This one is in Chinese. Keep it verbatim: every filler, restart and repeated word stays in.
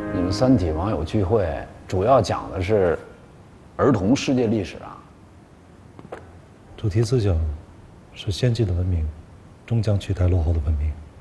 你们三体网友聚会主要讲的是儿童世界历史啊？ 主题思想是先进的文明终将取代落后的文明。